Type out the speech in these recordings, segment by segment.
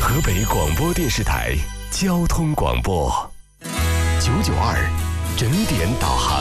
河北广播电视台交通广播992整点导航。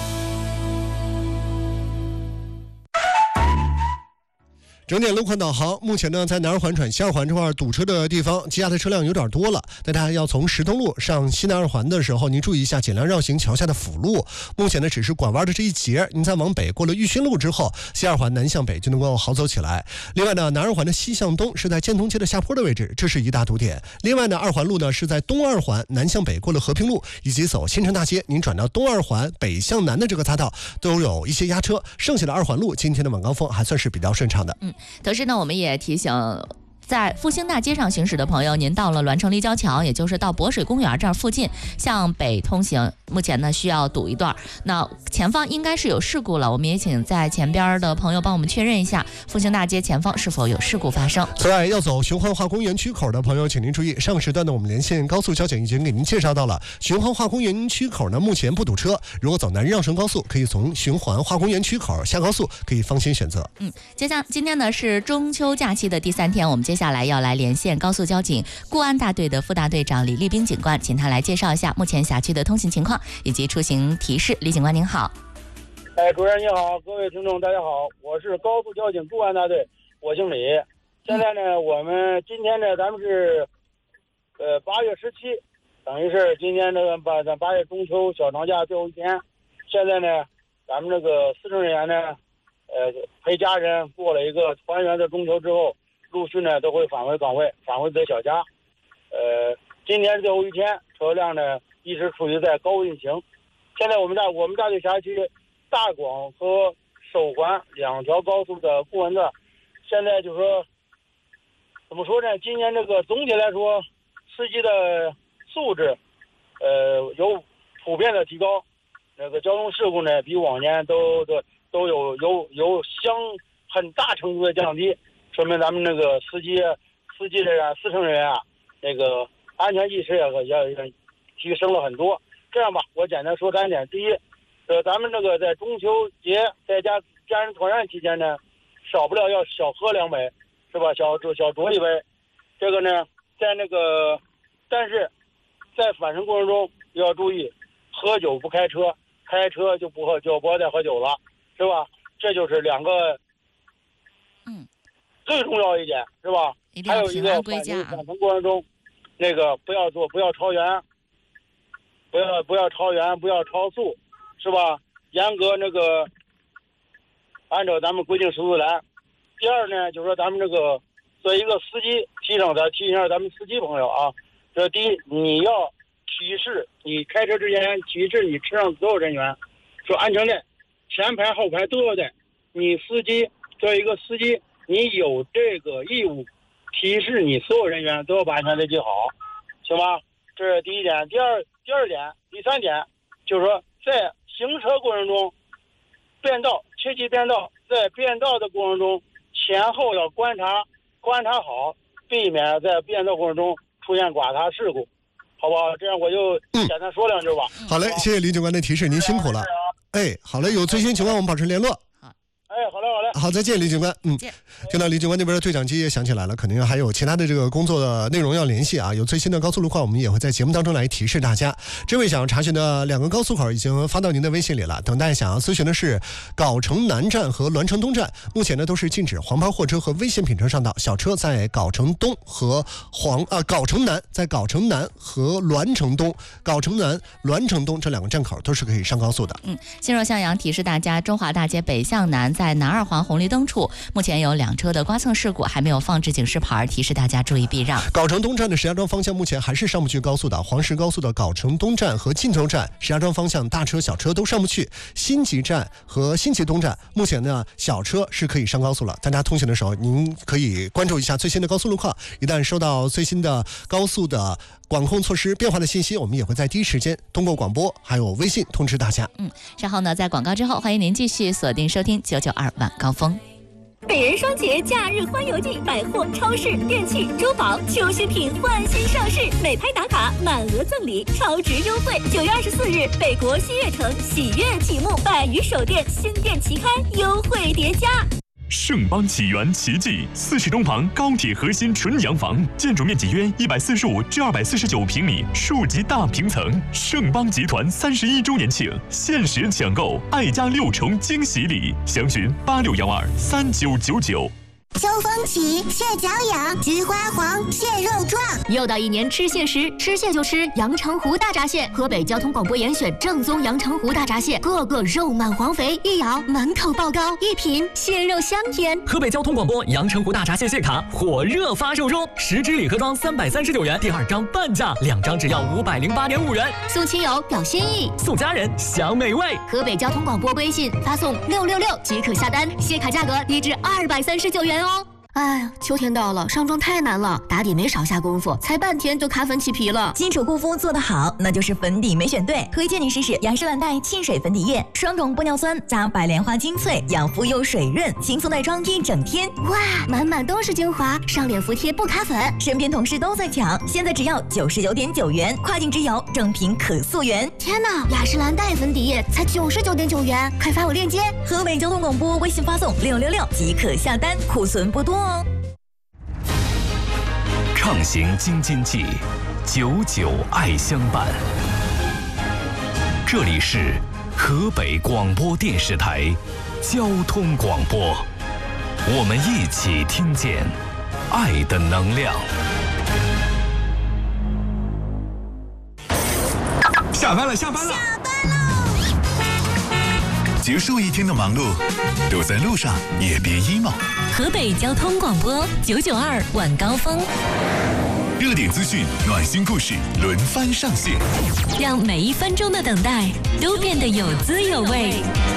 整点路况导航，目前呢，在南二环转西二环这块堵车的地方，积压的车辆有点多了。大家要从石通路上西南二环的时候，您注意一下，尽量绕行桥下的辅路。目前呢，只是拐弯的这一节，您再往北过了玉勋路之后，西二环南向北就能够好走起来。另外呢，南二环的西向东是在建通街的下坡的位置，这是一大堵点。另外呢，二环路呢是在东二环南向北过了和平路，以及走新城大街，您转到东二环北向南的这个匝道都有一些压车。剩下的二环路今天的晚高峰还算是比较顺畅的。 同时呢，我们也提醒在复兴大街上行驶的朋友，您到了栾城立交桥，也就是到博水公园这儿附近向北通行，目前呢需要堵一段。那前方应该是有事故了，我们也请在前边的朋友帮我们确认一下复兴大街前方是否有事故发生。 此外，要走循环化工园区口的朋友，请您注意，上时段呢我们连线高速交警已经给您介绍到了，循环化工园区口呢目前不堵车，如果走南绕城高速，可以从循环化工园区口下高速，可以放心选择。 今天呢是中秋假期的第3天，我们接下来要来连线高速交警固安大队的副大队长李立兵警官，请他来介绍一下目前辖区的通行情况以及出行提示。李警官您好。 主任你好，各位听众大家好，我是高速交警固安大队，我姓李。现在呢，我们今天呢，咱们是8月17，等于是今天这个8月中秋小长假最后一天。现在呢，咱们这个司乘人员呢，陪家人过了一个团圆的中秋之后，陆续呢都会返回岗位，返回自己小家。今天最后一天，车辆呢一直处于在高运行。现在我们大队辖区大广和首环2条高速的固安段，现在就说怎么说呢？今年这个总体来说，司机的素质有普遍的提高，那个交通事故呢比往年都有很大程度的降低，说明咱们那个司乘人员啊，那个安全意识也提升了很多。这样吧，我简单说3点。第一，咱们这个在中秋节在家人团圆期间呢，少不了要小喝2杯，是吧？小酌一杯。这个呢，但是在返程过程中要注意，喝酒不开车，开车就不要再喝酒了，是吧？这就是2个，最重要一点，是吧？还有一个返程过程中，那个不要超员，不要超员，不要超速，是吧？严格按照咱们规定速度来。第二呢，就是说咱们这个作为一个司机，提醒一下咱们司机朋友啊，这第一，你要提示你开车之前提示你车上所有人员，说安全带前排后排都要带。你作为一个司机，你有这个义务提示你所有人员都要把安全带系好，行吗？这是第一点。第二点，第3点，就是说在行车过程中，切记变道，在变道的过程中，前后要观察好，避免在变道过程中出现剐擦事故，好不好？这样我就简单说2句吧。 好嘞，谢谢李警官的提示，您辛苦了。好嘞，有最新情况我们保持联络。 好嘞， 好，再见，李警官。听到李警官那边的对讲机也响起来了，肯定还有其他的这个工作的内容要联系啊。有最新的高速路况，我们也会在节目当中来提示大家。这位想要查询的2个高速口已经发到您的微信里了，等待想要咨询的是藁城南站和栾城东站，目前呢都是禁止黄牌货车和危险品车上道，小车在藁城东和藁城南，在藁城南和栾城东，藁城南、栾城东这2个站口都是可以上高速的。 新若向阳提示大家，中华大街北向南在南2环红绿灯处，目前有2车的刮蹭事故，还没有放置警示牌，提示大家注意避让。 藁城东站的石家庄方向目前还是上不去高速的，黄石高速的藁城东站和晋州站，石家庄方向大车小车都上不去。新集站和新集东站目前呢小车是可以上高速了，大家通行的时候您可以关注一下最新的高速路况，一旦收到最新的高速的管控措施变化的信息，我们也会在第一时间通过广播还有微信通知大家。 稍后呢，在广告之后，欢迎您继续锁定收听992晚高峰。 北人双节假日欢游季，百货、超市、电器、珠宝、秋新品换新上市，美拍打卡满额赠礼，超值优惠。9月24日，北国新悦城喜悦启幕，百余首店新店齐开，优惠叠加。 盛邦启源奇迹，40栋旁高铁核心纯洋房，建筑面积约145至249平米，数级大平层。盛邦集团31周年庆，限时抢购，爱家6重惊喜礼，详询86123999。 秋风起，蟹脚痒，菊花黄，蟹肉壮。 又到一年吃蟹时，吃蟹就吃阳澄湖大闸蟹。河北交通广播严选正宗阳澄湖大闸蟹，个个肉满黄肥，一咬满口爆膏，一品蟹肉香甜。 河北交通广播阳澄湖大闸蟹蟹卡火热发售中，10只礼盒装339元，第2张半价，2张只要508.5元。 送亲友表心意， 送家人享美味。 河北交通广播微信发送666即可下单，蟹卡价格低至239元哦。哎呀，秋天到了，上妆太难了，打底没少下功夫，才半天就卡粉起皮了。 基础护肤做得好，那就是粉底没选对。推荐你试试雅诗兰黛沁水粉底液，双种玻尿酸加白莲花精粹，养肤又水润，轻松带妆一整天。 哇，满满都是精华，上脸服帖不卡粉。 身边同事都在抢，现在只要99.9元，跨境直邮，正品可溯源。 天哪，雅诗兰黛粉底液才99.9元，快发我链接。 河北交通广播微信发送666即可下单，库存不多。 畅行京津冀，久久爱相伴。这里是河北广播电视台交通广播，我们一起听见爱的能量。 下班了，下班了，下班喽！结束一天的忙碌，都在路上，也别 emo。 河北交通广播992晚高峰， 热点资讯、暖心故事轮番上线， 让每一分钟的等待都变得有滋有味。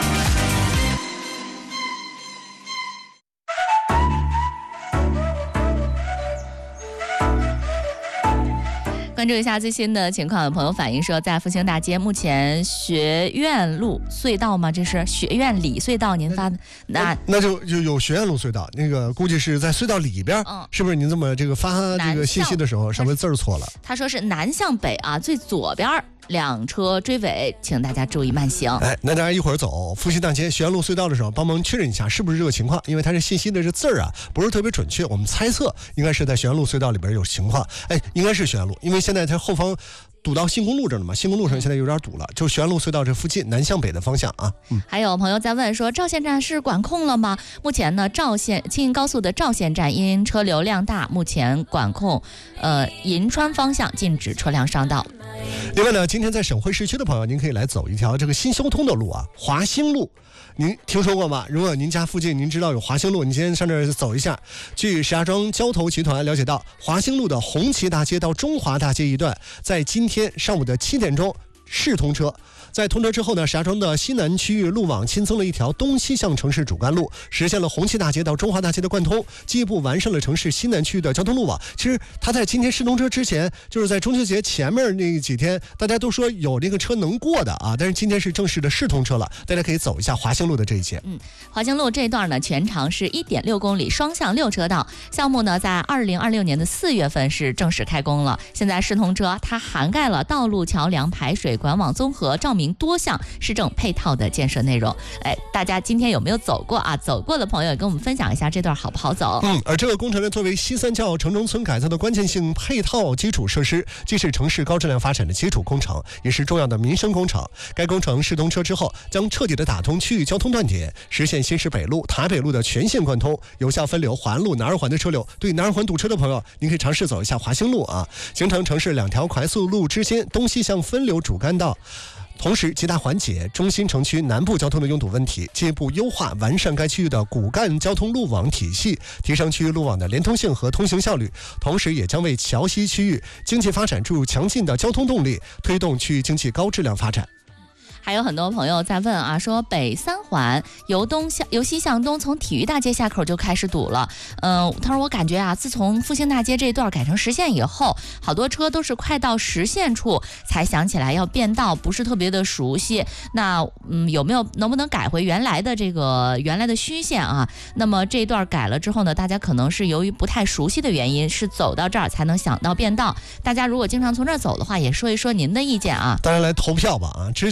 关注一下最新的情况，有朋友反映说，在复兴大街目前学院路隧道吗？这是学院里隧道，您发的那就有学院路隧道，那个估计是在隧道里边，是不是？您这么这个发这个信息的时候，稍微字儿错了。 他说是南向北啊，最左边2车追尾，请大家注意慢行。 哎，那大家一会儿走复兴大街学院路隧道的时候，帮忙确认一下是不是这个情况，因为它这信息的这字儿啊不是特别准确，我们猜测应该是在学院路隧道里边有情况。哎，应该是学院路，因为现在它后方堵到新公路这儿了嘛，新公路上现在有点堵了，就学院路隧道这附近南向北的方向啊。 还有朋友在问说，赵县站是管控了吗？目前呢，青银高速的赵县站因车流量大，目前管控，银川方向禁止车辆上道。 另外呢，今天在省会市区的朋友，您可以来走一条这个新修通的路啊，华兴路。您听说过吗？如果您家附近您知道有华兴路，你今天上这儿走一下。据石家庄交投集团了解到，华兴路的红旗大街到中华大街一段，在今天上午的7点钟试通车。在通车之后呢，石家庄的西南区域路网新增了一条东西向城市主干路，实现了红旗大街到中华大街的贯通，进一步完善了城市西南区域的交通路网。其实它在今天试通车之前，就是在中秋节前面那几天，大家都说有这个车能过的啊，但是今天是正式的试通车了，大家可以走一下华兴路的这一节。 华兴路这一段呢，全长是1.6公里，双向6车道。项目呢，在2026年的4月份是正式开工了。现在试通车，它涵盖了道路、桥梁、排水管网综合照明多项市政配套的建设内容。哎，大家今天有没有走过啊？走过的朋友也跟我们分享一下这段好不好走？ 而这个工程呢，作为西三教城中村改造的关键性配套基础设施，既是城市高质量发展的基础工程，也是重要的民生工程。该工程试通车之后，将彻底的打通区域交通断点，实现新市北路、台北路的全线贯通，有效分流环路、南二环的车流。对南二环堵车的朋友，您可以尝试走一下华兴路啊，形成城市2条快速路之间东西向分流主干道。同时极大缓解中心城区南部交通的拥堵问题，进一步优化完善该区域的骨干交通路网体系，提升区域路网的连通性和通行效率，同时也将为桥西区域经济发展注入强劲的交通动力，推动区域经济高质量发展。 还有很多朋友在问啊，说北3环由西向东，从体育大街下口就开始堵了。他说我感觉啊，自从复兴大街这一段改成实线以后，好多车都是快到实线处才想起来要变道，不是特别的熟悉。那能不能改回原来的虚线啊？那么这一段改了之后呢，大家可能是由于不太熟悉的原因，是走到这儿才能想到变道。大家如果经常从这儿走的话，也说一说您的意见啊。 当然来投票吧啊！之所以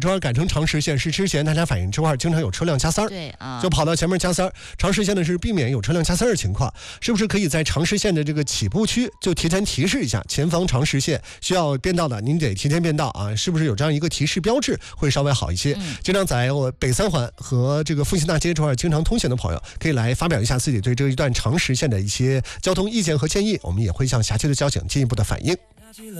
这块改成长实线是之前大家反映这块经常有车辆加塞儿， 对啊， 就跑到前面加塞儿。长实线呢是避免有车辆加塞儿的情况，是不是可以在长实线的这个起步区就提前提示一下，前方长实线需要变道的，您得提前变道啊？是不是有这样一个提示标志会稍微好一些？经常在北三环和这个复兴大街这块经常通行的朋友，可以来发表一下自己对这一段长实线的一些交通意见和建议，我们也会向辖区的交警进一步的反映。